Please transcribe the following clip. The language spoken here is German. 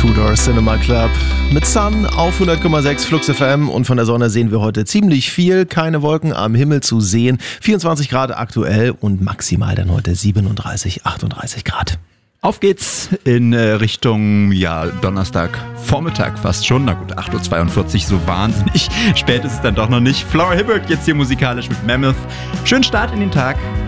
Tudor Cinema Club mit Sun auf 100,6 Flux FM und von der Sonne sehen wir heute ziemlich viel. Keine Wolken am Himmel zu sehen. 24 Grad aktuell und maximal dann heute 37, 38 Grad. Auf geht's in Richtung, Donnerstag Vormittag fast schon. Na gut, 8.42 Uhr, so wahnsinnig spät ist es dann doch noch nicht. Flora Hibbert jetzt hier musikalisch mit Mammoth. Schönen Start in den Tag.